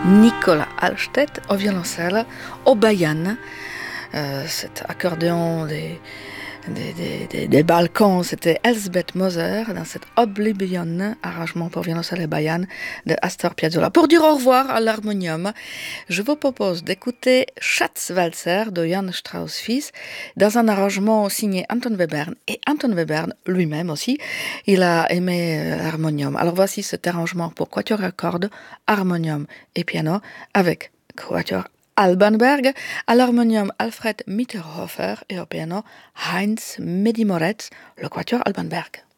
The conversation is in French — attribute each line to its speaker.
Speaker 1: Nicolas Halstedt au violoncelle, au bayan, cet accordéon des Balkans, c'était Elsbeth Moser dans cet Oblivion, arrangement pour violoncelle et bayan de Astor Piazzolla. Pour dire au revoir à l'harmonium, je vous propose d'écouter Schatzwalzer de Jan Strauss fils dans un arrangement signé Anton Webern, et Anton Webern lui-même aussi, il a aimé l'harmonium. Alors voici cet arrangement pour quatuor à cordes, harmonium et piano avec quatuor Alban Berg, à l'harmonium Alfred Mitterhofer et au piano Heinz Medimoretz, le quatuor Alban Berg.